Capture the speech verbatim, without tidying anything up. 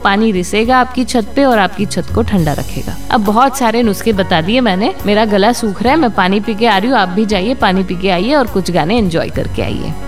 पानी रिसेगा आपकी छत पे और आपकी छत को ठंडा रखेगा। अब बहुत सारे नुस्खे बता दिए मैंने, मेरा गला सूख रहा है, मैं पानी पी के आ रही हूँ, आप भी जाइए पानी पी के आइए और कुछ गाने एंजॉय करके आइए।